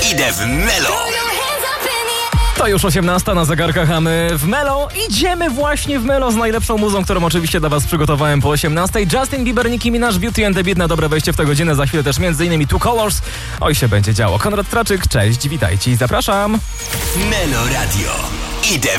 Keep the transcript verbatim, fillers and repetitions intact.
Idę w Melo. To już osiemnasta na zegarkach, a my w Melo idziemy właśnie w Melo z najlepszą muzą, którą oczywiście dla was przygotowałem po osiemnastej. Justin Bieber, Nicki Minaj, Beauty and the Beat na dobre wejście w tę godzinę. Za chwilę też między innymi Two Colors. Oj, się będzie działo. Konrad Traczyk, cześć, witajcie i zapraszam. Melo Radio. Idę